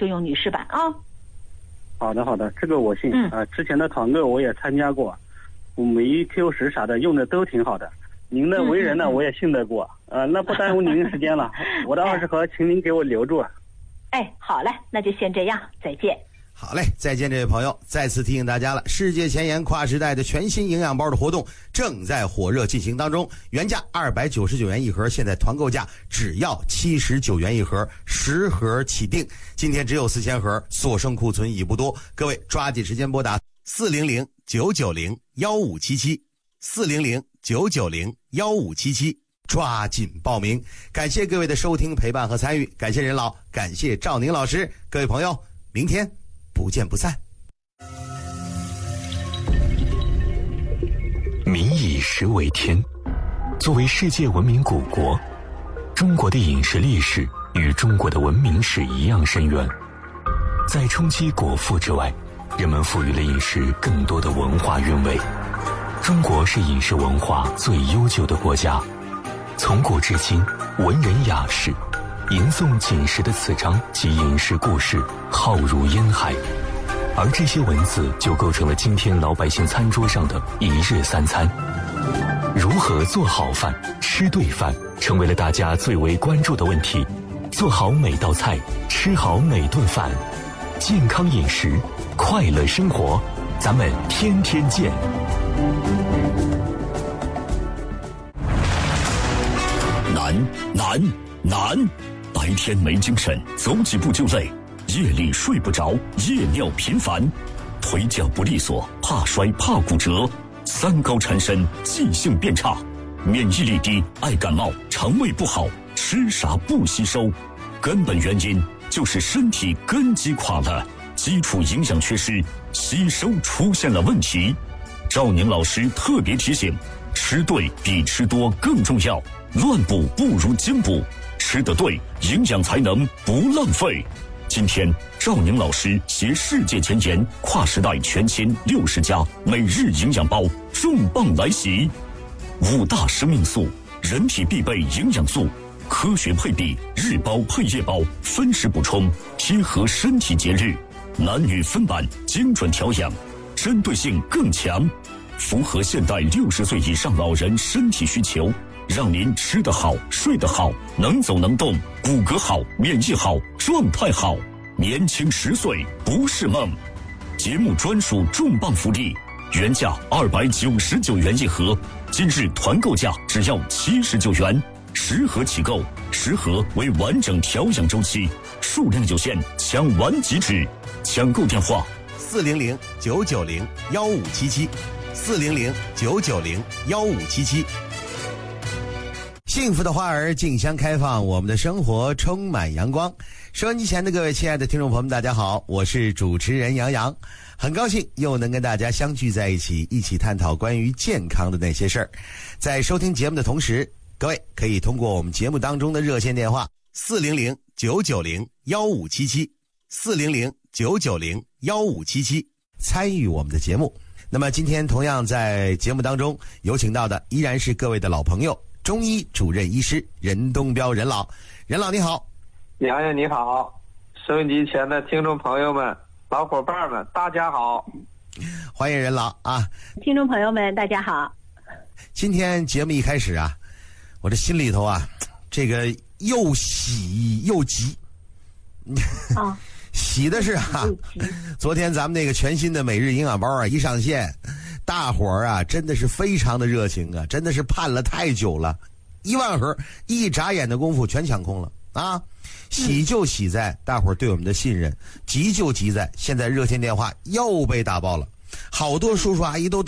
就用女士版啊。 好的好的，这个我信。之前的团购我也参加过，我们EQ10啥的用的都挺好的。您的为人呢，我也信得过。那不耽误您时间了，我的20盒请您给我留住。 好嘞，那就先这样，再见。 好嘞，再见，这位朋友。再次提醒大家了，世界前沿跨时代的全新营养包的活动正在火热进行当中，原价299元一盒，现在团购价只要79元一盒，10盒起订。今天只有4000盒，所剩库存已不多，各位抓紧时间拨打400-990-1577，400-990-1577，抓紧报名。感谢各位的收听、陪伴和参与，感谢任老，感谢赵宁老师。各位朋友，明天不见不散。 民以食为天，作为世界文明古国，中国的饮食历史与中国的文明史一样深远。在冲击果腹之外，人们赋予了饮食更多的文化韵味。中国是饮食文化最悠久的国家，从古至今，文人雅士吟诵锦食的词章及饮食故事浩如烟海，而这些文字就构成了今天老百姓餐桌上的一日三餐。如何做好饭、吃对饭，成为了大家最为关注的问题。做好每道菜，吃好每顿饭，健康饮食，快乐生活，咱们天天见。难！白天没精神，走几步就累；夜里睡不着，夜尿频繁；腿脚不利索，怕摔怕骨折；三高缠身，记性变差；免疫力低，爱感冒，肠胃不好，吃啥不吸收。根本原因就是身体根基垮了，基础营养缺失，吸收出现了问题。赵宁老师特别提醒，吃对比吃多更重要，乱补不如精补，吃得对，营养才能不浪费。今天赵宁老师携世界前沿跨时代全新60加每日营养包重磅来袭，5大生命素，人体必备营养素，科学配比，日包配夜包，分时补充，贴合身体节日，男女分版，精准调养，针对性更强，符合现代60岁以上老人身体需求，让您吃得好，睡得好，能走能动，骨骼好，免疫好，状态好，年轻10岁不是梦。节目专属重磅福利，原价299元一盒，今日团购价只要79元，10盒起购，10盒为完整调养周期，数量有限，抢完即止。抢购电话 400-990-1577，400-990-1577。幸福的花儿竞相开放，我们的生活充满阳光。收音机前的各位亲爱的听众朋友们，大家好，我是主持人杨洋，很高兴又能跟大家相聚在一起，一起探讨关于健康的那些事儿。在收听节目的同时，各位可以通过我们节目当中的热线电话400-990-1577，400-990-1577参与我们的节目。那么今天同样在节目当中有请到的依然是各位的老朋友，中医主任医师任东彪任老。任老你好。 杨洋你好，收音机前的听众朋友们、老伙伴们，大家好， 欢迎任老啊！ 听众朋友们，大家好。 今天节目一开始啊，我这心里头啊，这个又喜又急。 啊， 喜的是啊，昨天咱们那个全新的每日营养包啊一上线，大伙儿啊真的是非常的热情啊，真的是盼了太久了，1万盒一眨眼的功夫全抢空了啊！喜就喜在大伙儿对我们的信任，急就急在现在热线电话又被打爆了，好多叔叔阿姨都